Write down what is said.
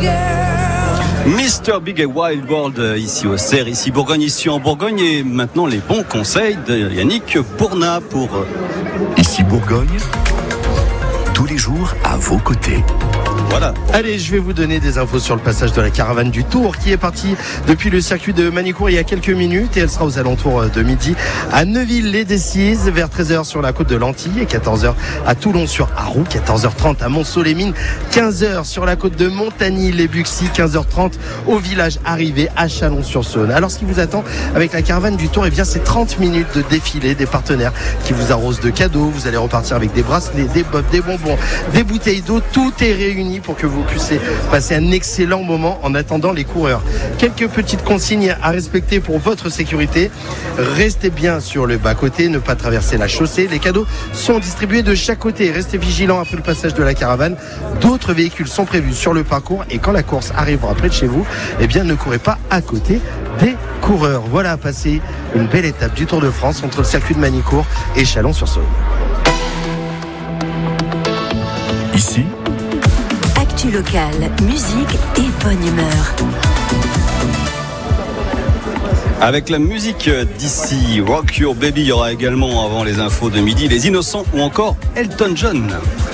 Mr. Big et Wild World ici au CER, ici Bourgogne, ici en Bourgogne. Et maintenant les bons conseils de Yannick Bourna pour... Ici Bourgogne, tous les jours à vos côtés. Voilà. Allez, je vais vous donner des infos sur le passage de la caravane du Tour qui est partie depuis le circuit de Manicourt il y a quelques minutes et elle sera aux alentours de midi à Neuville-les-Decize, vers 13h sur la côte de l'Antille et 14h à Toulon-sur-Arroux, 14h30 à Monceau-les-Mines, 15h sur la côte de Montagny-les-Buxy, 15h30 au village arrivé à Chalon-sur-Saône. Alors ce qui vous attend avec la caravane du Tour, eh bien c'est 30 minutes de défilé, des partenaires qui vous arrosent de cadeaux, vous allez repartir avec des bracelets, des bottes, des bonbons, des bouteilles d'eau, tout est réuni pour que vous puissiez passer un excellent moment en attendant les coureurs. Quelques petites consignes à respecter pour votre sécurité. Restez bien sur le bas-côté, ne pas traverser la chaussée. Les cadeaux sont distribués de chaque côté. Restez vigilants après le passage de la caravane. D'autres véhicules sont prévus sur le parcours et quand la course arrivera près de chez vous, eh bien ne courez pas à côté des coureurs. Voilà, passez une belle étape du Tour de France entre le circuit de Manicourt et Chalon-sur-Saône. Ici, actu locale, musique et bonne humeur. Avec la musique d'ici, Rock Your Baby, il y aura également avant les infos de midi, Les Innocents ou encore Elton John.